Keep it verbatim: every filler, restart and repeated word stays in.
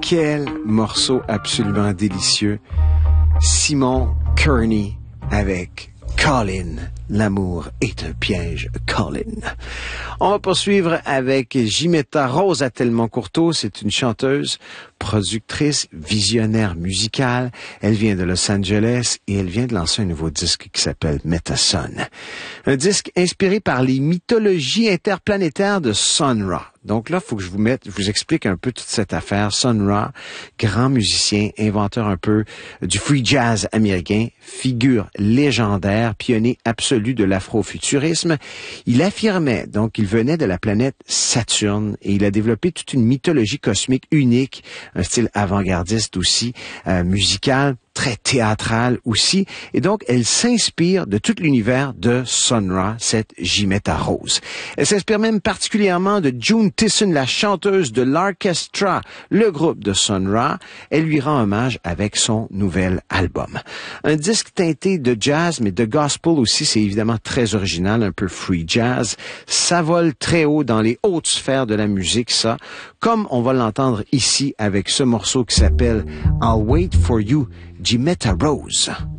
Quel morceau absolument délicieux. Simon Kearney avec Colin. L'amour est un piège, Colin. On va poursuivre avec Gimetta Rose Atelman-Courteau. C'est une chanteuse, productrice, visionnaire musicale. Elle vient de Los Angeles et elle vient de lancer un nouveau disque qui s'appelle Metason. Un disque inspiré par les mythologies interplanétaires de Sun Ra. Donc là, il faut que je vous mette, je vous explique un peu toute cette affaire. Sun Ra, grand musicien, inventeur un peu du free jazz américain, figure légendaire, pionnier absolu de l'afrofuturisme. Il affirmait donc qu'il venait de la planète Saturne et il a développé toute une mythologie cosmique unique, un style avant-gardiste aussi, euh, musical, très théâtrale aussi, et donc elle s'inspire de tout l'univers de Sun Ra, cette Gimetta Rose. Elle s'inspire même particulièrement de June Tisson, la chanteuse de l'Orchestra, le groupe de Sun Ra. Elle lui rend hommage avec son nouvel album. Un disque teinté de jazz, mais de gospel aussi, c'est évidemment très original, un peu free jazz. Ça vole très haut dans les hautes sphères de la musique, ça, comme on va l'entendre ici avec ce morceau qui s'appelle I'll Wait for You, Gimetta Rose.